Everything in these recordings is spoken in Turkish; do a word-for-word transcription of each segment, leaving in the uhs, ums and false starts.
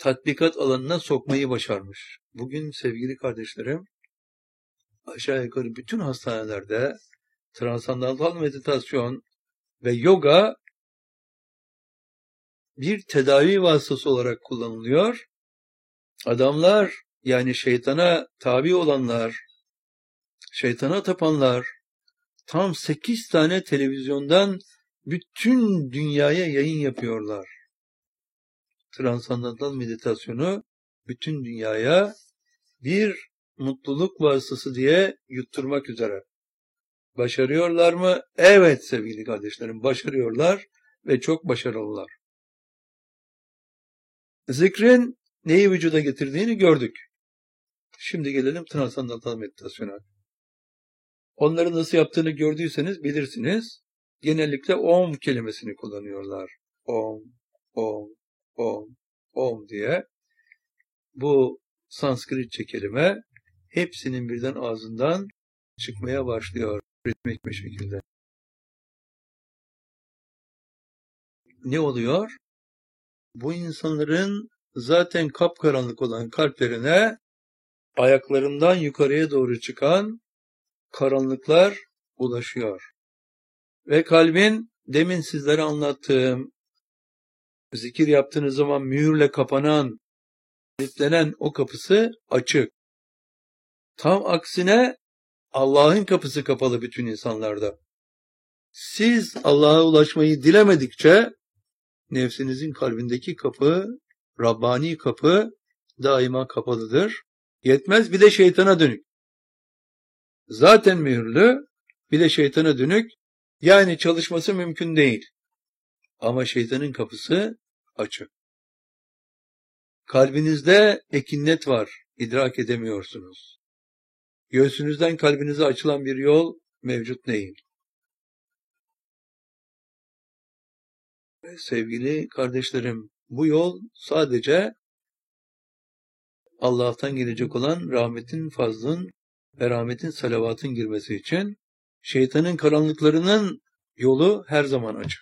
tatbikat alanına sokmayı başarmış. Bugün sevgili kardeşlerim, aşağı yukarı bütün hastanelerde transandantal meditasyon ve yoga bir tedavi vasıtası olarak kullanılıyor. Adamlar, yani şeytana tabi olanlar, şeytana tapanlar, tam sekiz tane televizyondan bütün dünyaya yayın yapıyorlar. Transandantal meditasyonu bütün dünyaya bir mutluluk vasıtası diye yutturmak üzere. Başarıyorlar mı? Evet sevgili kardeşlerim, başarıyorlar ve çok başarılılar. Zikrin neyi vücuda getirdiğini gördük. Şimdi gelelim transandantal meditasyona. Onları nasıl yaptığını gördüyseniz bilirsiniz. Genellikle Om kelimesini kullanıyorlar. Om, Om, Om, Om diye. Bu Sanskritçe kelime hepsinin birden ağzından çıkmaya başlıyor ritmik bir şekilde. Ne oluyor? Bu insanların zaten kapkaranlık olan kalplerine ayaklarından yukarıya doğru çıkan karanlıklar ulaşıyor. Ve kalbin demin sizlere anlattığım zikir yaptığınız zaman mühürle kapanan, kilitlenen o kapısı açık. Tam aksine Allah'ın kapısı kapalı bütün insanlarda. Siz Allah'a ulaşmayı dilemedikçe nefsinizin kalbindeki kapı, Rabbani kapı daima kapalıdır. Yetmez, bir de şeytana dönük. Zaten mühürlü, bir de şeytana dönük. Yani çalışması mümkün değil. Ama şeytanın kapısı açık. Kalbinizde ekinnet var, idrak edemiyorsunuz. Göğsünüzden kalbinize açılan bir yol mevcut değil. Sevgili kardeşlerim, bu yol sadece Allah'tan gelecek olan rahmetin, fazlın ve rahmetin, salavatın girmesi için. Şeytanın karanlıklarının yolu her zaman açık.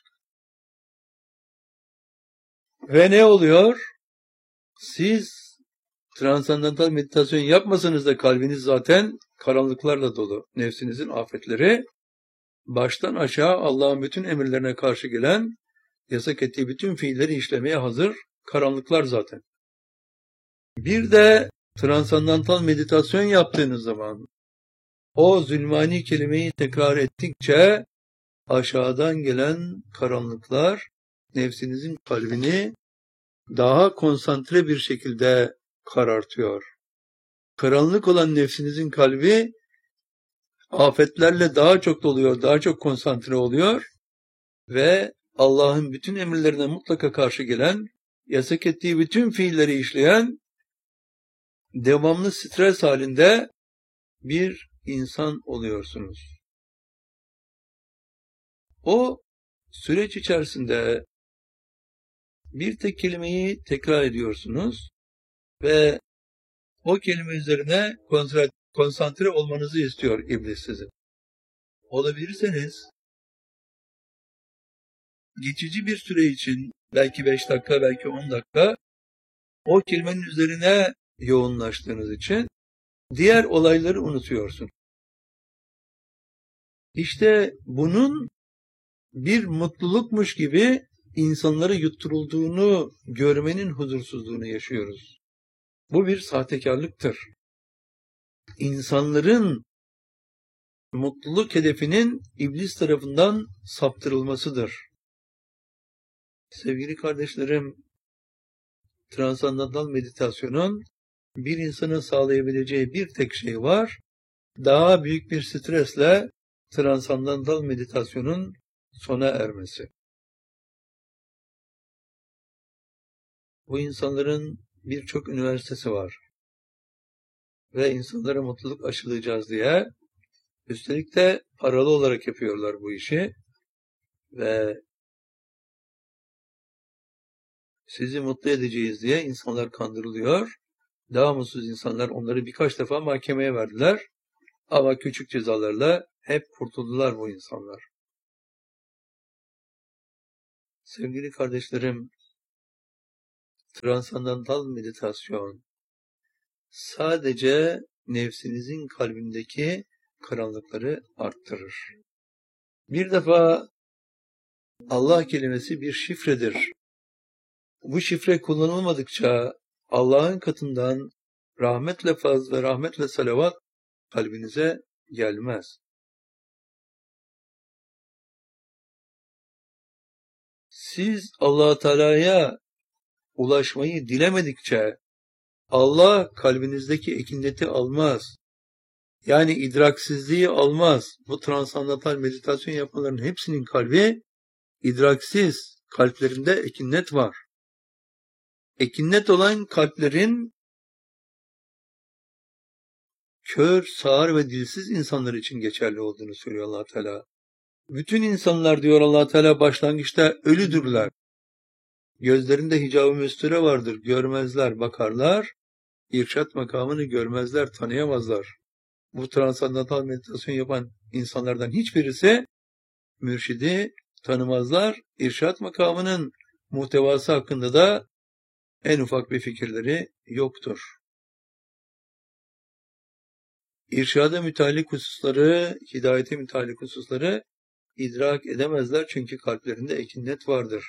Ve ne oluyor? Siz transandantal meditasyon yapmasanız da kalbiniz zaten karanlıklarla dolu. Nefsinizin afetleri baştan aşağı Allah'ın bütün emirlerine karşı gelen, yasak ettiği bütün fiilleri işlemeye hazır karanlıklar zaten. Bir de transandantal meditasyon yaptığınız zaman o zulmani kelimeyi tekrar ettikçe aşağıdan gelen karanlıklar nefsinizin kalbini daha konsantre bir şekilde karartıyor. Karanlık olan nefsinizin kalbi afetlerle daha çok doluyor, daha çok konsantre oluyor ve Allah'ın bütün emirlerine mutlaka karşı gelen, yasak ettiği bütün fiilleri işleyen, devamlı stres halinde bir insan oluyorsunuz. O süreç içerisinde bir tek kelimeyi tekrar ediyorsunuz ve o kelime üzerine konsantre olmanızı istiyor iblis sizin. Olabilirseniz geçici bir süre için, belki beş dakika, belki on dakika, o kelimenin üzerine yoğunlaştığınız için diğer olayları unutuyorsun. İşte bunun bir mutlulukmuş gibi insanlara yutturulduğunu görmenin huzursuzluğunu yaşıyoruz. Bu bir sahtekarlıktır. İnsanların mutluluk hedefinin iblis tarafından saptırılmasıdır. Sevgili kardeşlerim, transandantal meditasyonun bir insana sağlayabileceği bir tek şey var. Daha büyük bir stresle transandantal meditasyonun sona ermesi. Bu insanların birçok üniversitesi var. Ve insanlara mutluluk aşılayacağız diye, üstelik de paralı olarak yapıyorlar bu işi. Ve sizi mutlu edeceğiz diye insanlar kandırılıyor. Daha mutsuz insanlar, onları birkaç defa mahkemeye verdiler. Ama küçük cezalarla hep kurtuldular bu insanlar. Sevgili kardeşlerim, Transandantal meditasyon sadece nefsinizin kalbindeki karanlıkları arttırır. Bir defa Allah kelimesi bir şifredir. Bu şifre kullanılmadıkça Allah'ın katından rahmetle faz ve rahmetle salavat kalbinize gelmez. Siz Allah Teala'ya ulaşmayı dilemedikçe Allah kalbinizdeki ekineti almaz. Yani idraksizliği almaz. Bu transandantal meditasyon yapanların hepsinin kalbi idraksiz. Kalplerinde ekinnet var. Ekinnet olan kalplerin kör, sağır ve dilsiz insanlar için geçerli olduğunu söylüyor Allah Teala. Bütün insanlar diyor Allah Teala başlangıçta ölüdürler. Gözlerinde hicab-ı müstüre vardır. Görmezler, bakarlar. İrşat makamını görmezler, tanıyamazlar. Bu transandantal meditasyon yapan insanlardan hiçbirisi mürşidi tanımazlar. İrşat makamının muhtevası hakkında da en ufak bir fikirleri yoktur. İrşada müteallik hususları, hidayete müteallik hususları idrak edemezler çünkü kalplerinde ekinnet vardır.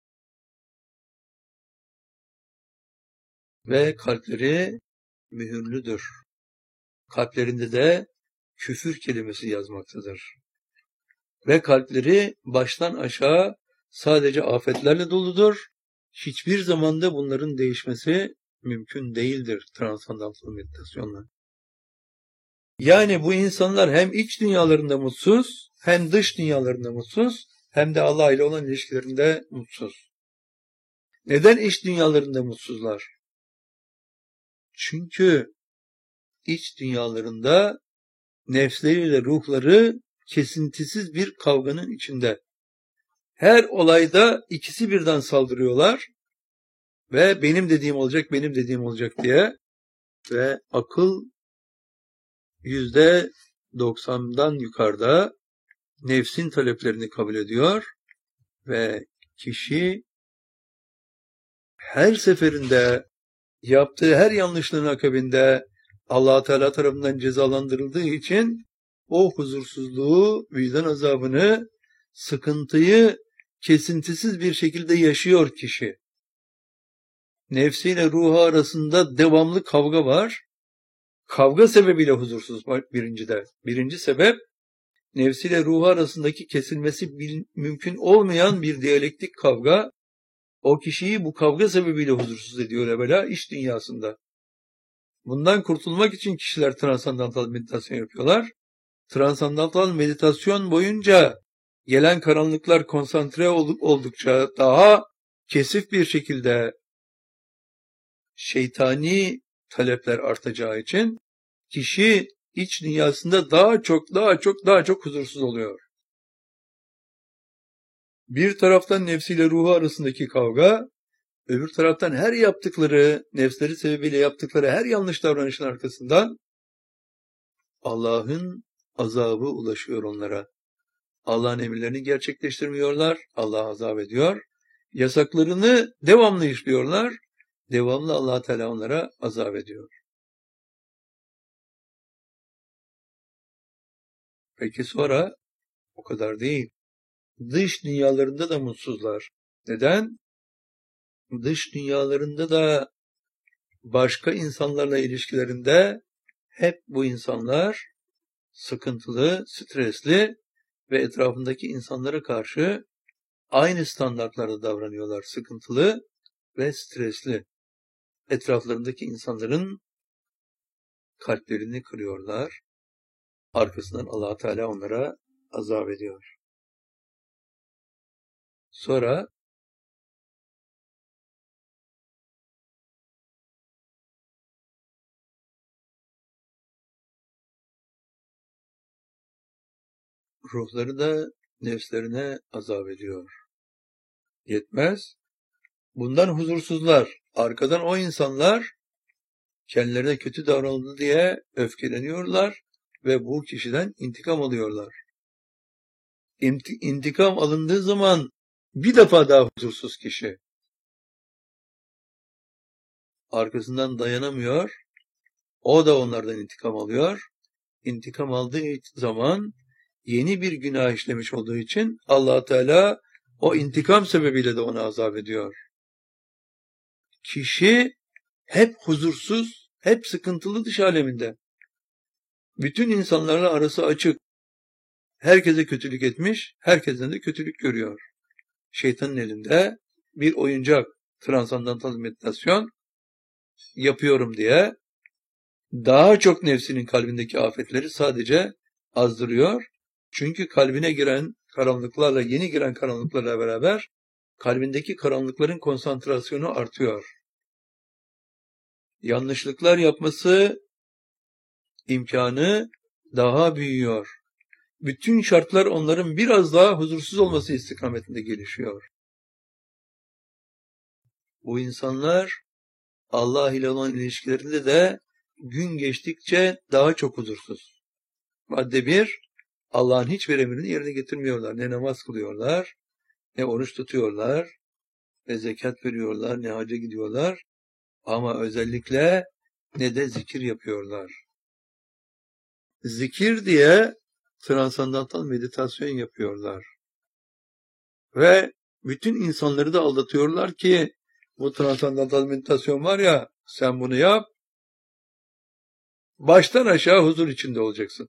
Ve kalpleri mühürlüdür. Kalplerinde de küfür kelimesi yazmaktadır. Ve kalpleri baştan aşağı sadece afetlerle doludur. Hiçbir zamanda bunların değişmesi mümkün değildir transandantal meditasyonla. Yani bu insanlar hem iç dünyalarında mutsuz, hem dış dünyalarında mutsuz, hem de Allah ile olan ilişkilerinde mutsuz. Neden iç dünyalarında mutsuzlar? Çünkü iç dünyalarında nefsleriyle ruhları kesintisiz bir kavganın içinde. Her olayda ikisi birden saldırıyorlar ve benim dediğim olacak, benim dediğim olacak diye ve akıl yüzde doksandan yukarıda nefsin taleplerini kabul ediyor ve kişi her seferinde yaptığı her yanlışlığın akabinde Allah Teala tarafından cezalandırıldığı için o huzursuzluğu, vicdan azabını, sıkıntıyı kesintisiz bir şekilde yaşıyor kişi. Nefsiyle ruhu arasında devamlı kavga var. Kavga sebebiyle huzursuz var birincide. Birinci sebep, nefsiyle ruhu arasındaki kesilmesi mümkün olmayan bir diyalektik kavga. O kişiyi bu kavga sebebiyle huzursuz ediyor evvela iç dünyasında. Bundan kurtulmak için kişiler transandantal meditasyon yapıyorlar. Transandantal meditasyon boyunca gelen karanlıklar konsantre oldukça daha kesif bir şekilde şeytani talepler artacağı için kişi iç dünyasında daha çok daha çok daha çok huzursuz oluyor. Bir taraftan nefsiyle ruhu arasındaki kavga, öbür taraftan her yaptıkları, nefsleri sebebiyle yaptıkları her yanlış davranışın arkasından Allah'ın azabı ulaşıyor onlara. Allah'ın emirlerini gerçekleştirmiyorlar, Allah azap ediyor. Yasaklarını devamlı işliyorlar, devamlı Allah Teala onlara azap ediyor. Peki sonra o kadar değil. Dış dünyalarında da mutsuzlar. Neden? Dış dünyalarında da başka insanlarla ilişkilerinde hep bu insanlar sıkıntılı, stresli ve etrafındaki insanlara karşı aynı standartlarda davranıyorlar. Sıkıntılı ve stresli. Etraflarındaki insanların kalplerini kırıyorlar. Arkasından Allah Teala onlara azap ediyor. Sonra ruhları da nefslerine azap ediyor. Yetmez. Bundan huzursuzlar. Arkadan o insanlar kendilerine kötü davranıldı diye öfkeleniyorlar ve bu kişiden intikam alıyorlar. İnti- intikam alındığı zaman bir defa daha huzursuz kişi. arkasından dayanamıyor. O da onlardan intikam alıyor. İntikam aldığı zaman yeni bir günah işlemiş olduğu için Allah Teala o intikam sebebiyle de onu azap ediyor. Kişi hep huzursuz, hep sıkıntılı dış aleminde. Bütün insanlarla arası açık. Herkese kötülük etmiş, herkesten de kötülük görüyor. Şeytanın elinde bir oyuncak, transandantal meditasyon yapıyorum diye daha çok nefsinin kalbindeki afetleri sadece azdırıyor. Çünkü kalbine giren karanlıklarla, yeni giren karanlıklarla beraber kalbindeki karanlıkların konsantrasyonu artıyor. Yanlışlıklar yapması imkanı daha büyüyor. Bütün şartlar onların biraz daha huzursuz olması istikametinde gelişiyor. Bu insanlar Allah ile olan ilişkilerinde de gün geçtikçe daha çok huzursuz. Madde bir, Allah'ın hiçbir emrini yerine getirmiyorlar. Ne namaz kılıyorlar, ne oruç tutuyorlar, ne zekat veriyorlar, ne hacca gidiyorlar. Ama özellikle ne de zikir yapıyorlar. Zikir diye transandantal meditasyon yapıyorlar. Ve bütün insanları da aldatıyorlar ki bu transandantal meditasyon var ya, sen bunu yap, baştan aşağı huzur içinde olacaksın.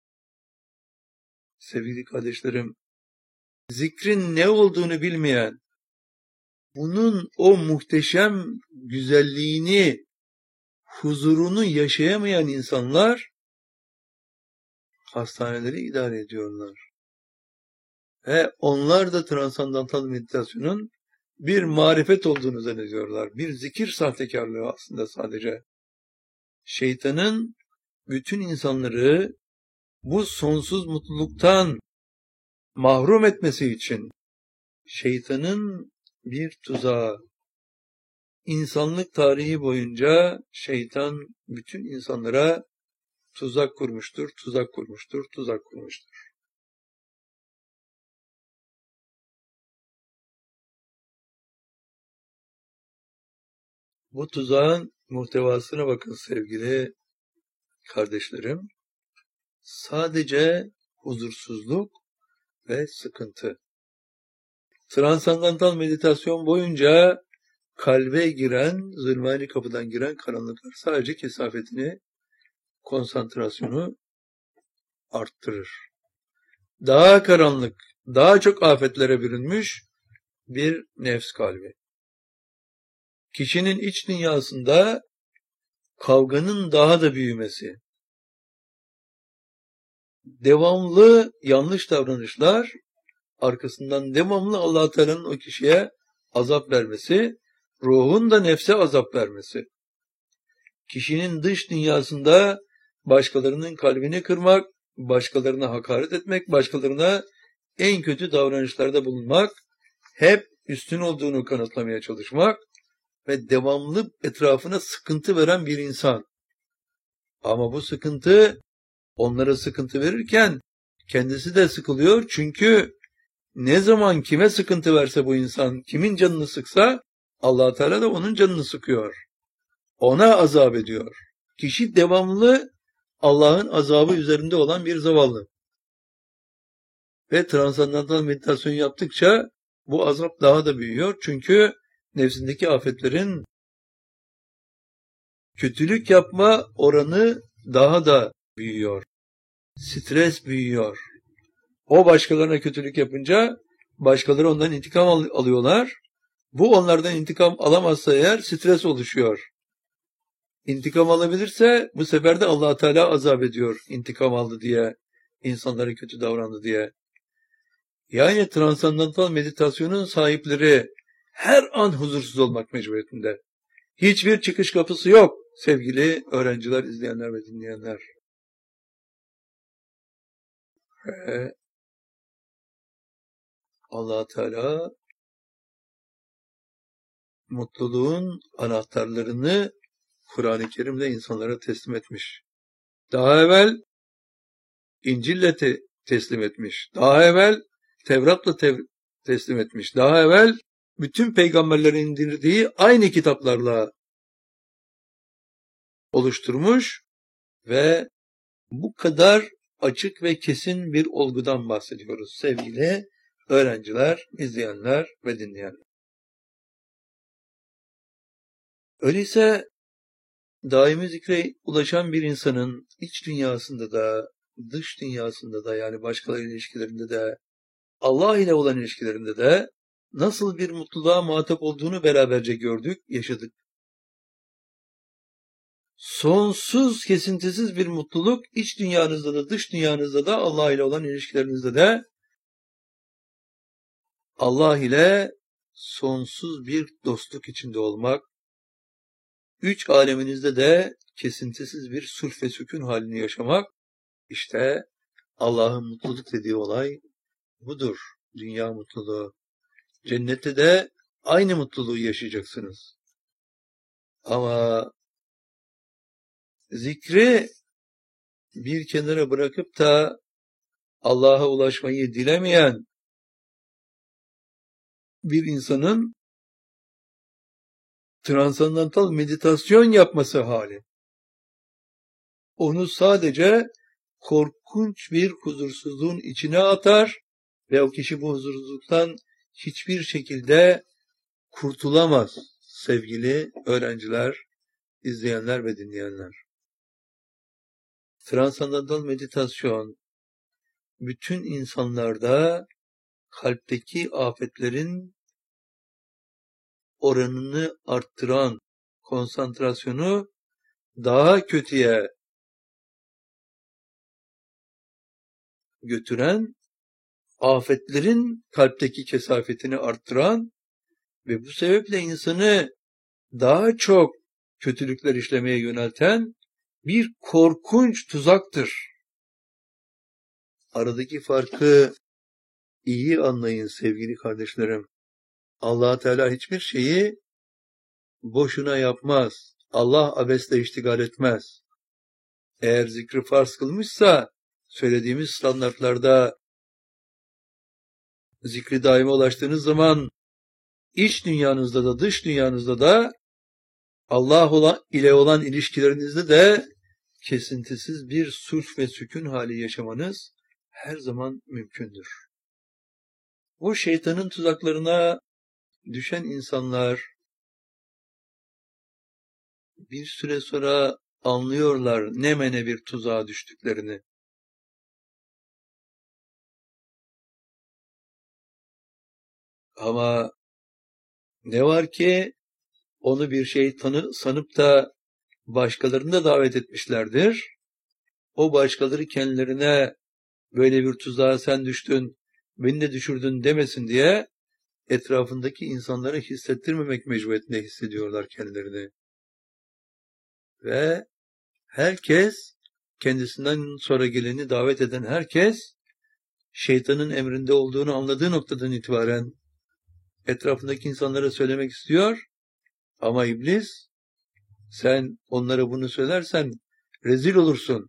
Sevgili kardeşlerim, zikrin ne olduğunu bilmeyen, bunun o muhteşem güzelliğini, huzurunu yaşayamayan insanlar hastaneleri idare ediyorlar. Ve onlar da transandantal meditasyonun bir marifet olduğunu zannediyorlar. Bir zikir sahtekarlığı aslında sadece. Şeytanın bütün insanları bu sonsuz mutluluktan mahrum etmesi için şeytanın bir tuzağı. İnsanlık tarihi boyunca şeytan bütün insanlara tuzak kurmuştur, tuzak kurmuştur, tuzak kurmuştur. Bu tuzağın muhtevasına bakın sevgili kardeşlerim. Sadece huzursuzluk ve sıkıntı. Transandantal meditasyon boyunca kalbe giren, zulmani kapıdan giren karanlıklar sadece kesafetini, konsantrasyonu arttırır. Daha karanlık, daha çok afetlere bürünmüş bir nefs kalbi. Kişinin iç dünyasında kavganın daha da büyümesi, devamlı yanlış davranışlar, arkasından devamlı Allah Teala'nın o kişiye azap vermesi, ruhun da nefse azap vermesi. Kişinin dış dünyasında başkalarının kalbini kırmak, başkalarına hakaret etmek, başkalarına en kötü davranışlarda bulunmak, hep üstün olduğunu kanıtlamaya çalışmak ve devamlı etrafına sıkıntı veren bir insan. Ama bu sıkıntı onlara sıkıntı verirken kendisi de sıkılıyor. Çünkü ne zaman kime sıkıntı verse bu insan, kimin canını sıksa Allah Teala da onun canını sıkıyor. Ona azap ediyor. Kişi devamlı Allah'ın azabı üzerinde olan bir zavallı. Ve transandantal meditasyon yaptıkça bu azap daha da büyüyor. Çünkü nefsindeki afetlerin kötülük yapma oranı daha da büyüyor. Stres büyüyor. O başkalarına kötülük yapınca başkaları ondan intikam al- alıyorlar. Bu onlardan intikam alamazsa eğer stres oluşuyor. İntikam alabilirse bu sefer de Allah Teala azap ediyor. İntikam aldı diye, insanlara kötü davrandı diye. Yani transandantal meditasyonun sahipleri her an huzursuz olmak mecburiyetinde. Hiçbir çıkış kapısı yok sevgili öğrenciler, izleyenler ve dinleyenler. Ve Allah Teala mutluluğun anahtarlarını Kur'an-ı Kerim'de insanlara teslim etmiş. Daha evvel İncil'le te- teslim etmiş. Daha evvel Tevrat'la tev- teslim etmiş. Daha evvel bütün peygamberlerin indirdiği aynı kitaplarla oluşturmuş ve bu kadar açık ve kesin bir olgudan bahsediyoruz sevgili öğrenciler, izleyenler ve dinleyenler. Öyleyse daimi zikre ulaşan bir insanın iç dünyasında da, dış dünyasında da, yani başkalarıyla ilişkilerinde de, Allah ile olan ilişkilerinde de nasıl bir mutluluğa muhatap olduğunu beraberce gördük, yaşadık. Sonsuz, kesintisiz bir mutluluk iç dünyanızda da dış dünyanızda da, Allah ile olan ilişkilerinizde de, Allah ile sonsuz bir dostluk içinde olmak, üç aleminizde de kesintisiz bir sulh ve sükun halini yaşamak, işte Allah'ın mutluluk dediği olay budur. Dünya mutluluğu. Cennette de aynı mutluluğu yaşayacaksınız. Ama zikri bir kenara bırakıp da Allah'a ulaşmayı dilemeyen bir insanın transandantal meditasyon yapması hali. Onu sadece korkunç bir huzursuzluğun içine atar ve o kişi bu huzursuzluktan hiçbir şekilde kurtulamaz sevgili öğrenciler, izleyenler ve dinleyenler. Transandantal meditasyon bütün insanlarda kalpteki afetlerin oranını arttıran, konsantrasyonu daha kötüye götüren, afetlerin kalpteki kesafetini arttıran ve bu sebeple insanı daha çok kötülükler işlemeye yönelten bir korkunç tuzaktır. Aradaki farkı iyi anlayın sevgili kardeşlerim. Allah Teala hiçbir şeyi boşuna yapmaz. Allah abesle iştigal etmez. Eğer zikri farz kılmışsa, söylediğimiz standartlarda zikri daime ulaştığınız zaman iç dünyanızda da dış dünyanızda da Allah ile olan ilişkilerinizde de kesintisiz bir sulh ve sükun hali yaşamanız her zaman mümkündür. Bu şeytanın tuzaklarına düşen insanlar bir süre sonra anlıyorlar ne mene bir tuzağa düştüklerini. Ama ne var ki onu bir şey tanı, sanıp da başkalarını da davet etmişlerdir. O başkaları kendilerine böyle bir tuzağa sen düştün, beni de düşürdün demesin diye etrafındaki insanlara hissettirmemek mecburiyetinde hissediyorlar kendilerini. Ve herkes, kendisinden sonra geleni davet eden herkes, şeytanın emrinde olduğunu anladığı noktadan itibaren etrafındaki insanlara söylemek istiyor. Ama iblis, sen onlara bunu söylersen rezil olursun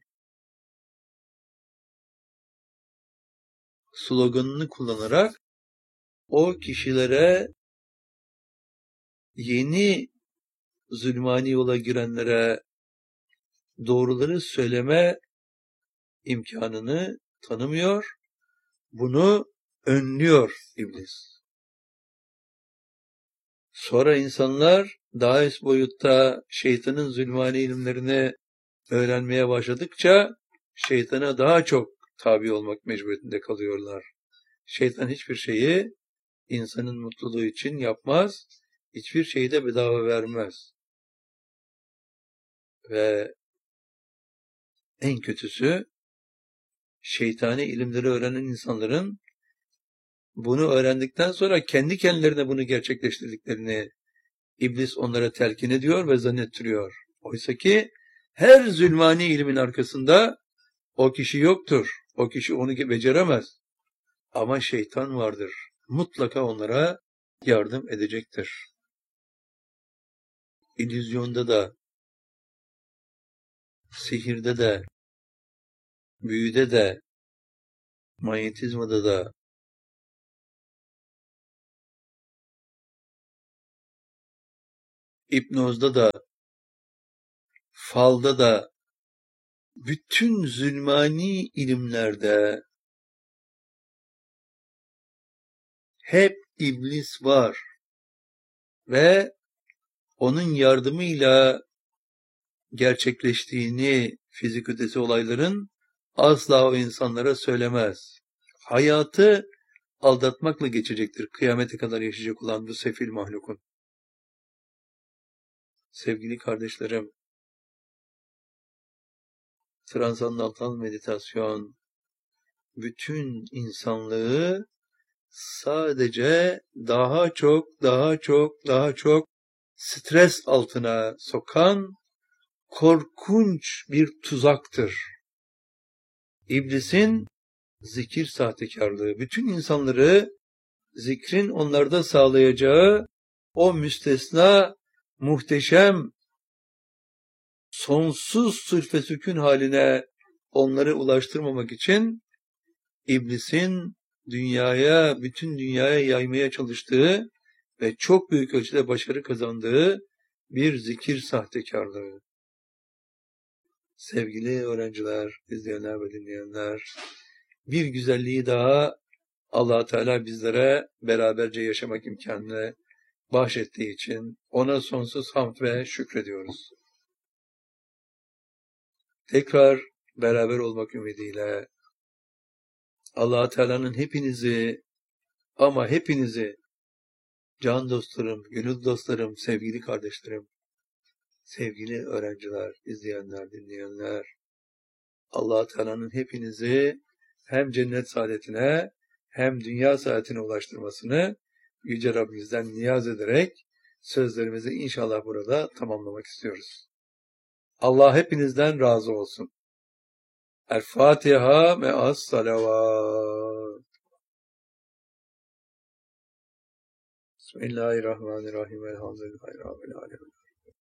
sloganını kullanarak o kişilere, yeni zulmani yola girenlere doğruları söyleme imkanını tanımıyor. Bunu önlüyor iblis. Sonra insanlar daha üst boyutta şeytanın zulmani ilimlerini öğrenmeye başladıkça şeytana daha çok tabi olmak mecburiyetinde kalıyorlar. Şeytan hiçbir şeyi insanın mutluluğu için yapmaz, hiçbir şeyi de bedava vermez. Ve en kötüsü, şeytani ilimleri öğrenen insanların bunu öğrendikten sonra kendi kendilerine bunu gerçekleştirdiklerini iblis onlara telkin ediyor ve zannettiriyor. Oysa ki her zulmani ilmin arkasında o kişi yoktur. O kişi onu beceremez. Ama şeytan vardır. Mutlaka onlara yardım edecektir. İllüzyonda da, sihirde de, büyüde de, manyetizmada da, hipnozda da, falda da, bütün zulmani ilimlerde hep iblis var ve onun yardımıyla gerçekleştiğini fizik ötesi olayların asla o insanlara söylemez. Hayatı aldatmakla geçecektir kıyamete kadar yaşayacak olan bu sefil mahlukun. Sevgili kardeşlerim, transandantal meditasyon bütün insanlığı sadece daha çok, daha çok, daha çok stres altına sokan korkunç bir tuzaktır. İblisin zikir sahtekarlığı, bütün insanları zikrin onlarda sağlayacağı o müstesna, muhteşem, sonsuz sülfe sükun haline onları ulaştırmamak için İblisin dünyaya, bütün dünyaya yaymaya çalıştığı ve çok büyük ölçüde başarı kazandığı bir zikir sahtekarlığı. Sevgili öğrenciler, izleyenler ve dinleyenler, bir güzelliği daha Allah Teala bizlere beraberce yaşamak imkanını bahşettiği için ona sonsuz hamd ve şükrediyoruz. Tekrar beraber olmak ümidiyle Allah Teala'nın hepinizi ama hepinizi can dostlarım, gönül dostlarım, sevgili kardeşlerim, sevgili öğrenciler, izleyenler, dinleyenler, Allah Teala'nın hepinizi hem cennet saadetine hem dünya saadetine ulaştırmasını Yüce Rabbimizden niyaz ederek sözlerimizi inşallah burada tamamlamak istiyoruz. Allah hepinizden razı olsun. El-Fatiha me'as salavat. Bismillahirrahmanirrahim. Elhamdülillahi Rabbil alemin.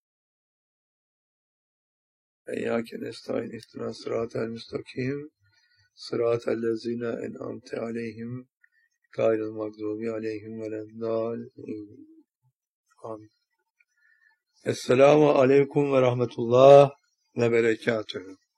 Eyyâke nestaîn ihdinas sıratel müstakim. Sıratel lezîne en'amte aleyhim gayril mağdûbi aleyhim veleddâllîn. Amin. Esselamu aleyküm ve rahmetullah ve berekatühü.